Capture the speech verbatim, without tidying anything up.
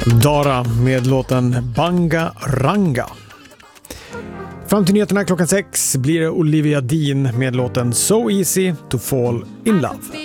Dara med låten Banga Ranga. Fram till nyheterna klockan sex blir det Olivia Dean med låten So Easy to Fall in Love.